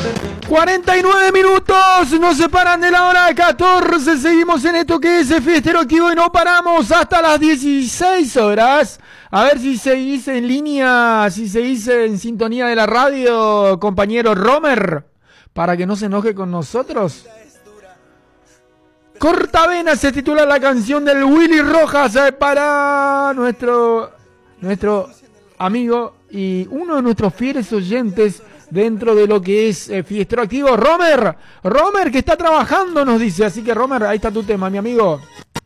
49 minutos nos separan de la hora 14. Seguimos en esto que es el Fiestero Activo y no paramos hasta las 16 horas. A ver si seguís en línea, si seguís en sintonía de la radio, compañero Romer, para que no se enoje con nosotros. Cortavena se titula la canción del Willy Rojas para nuestro amigo y uno de nuestros fieles oyentes dentro de lo que es Fiestero Activo, Romer, que está trabajando, nos dice. Así que Romer, ahí está tu tema, mi amigo.